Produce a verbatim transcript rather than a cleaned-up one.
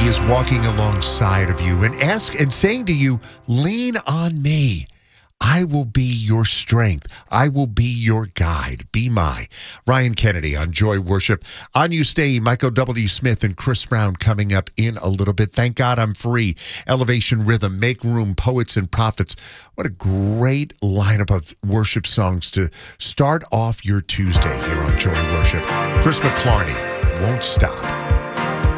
is walking alongside of you and ask and saying to you, lean on me. I will be your strength. I will be your guide. Be my. Ryan Kennedy on Joy Worship. On You Stay, Michael W. Smith and Chris Brown coming up in a little bit. Thank God I'm free. Elevation Rhythm, Make Room, Poets and Prophets. What a great lineup of worship songs to start off your Tuesday here on Joy Worship. Chris McClarney, Won't Stop.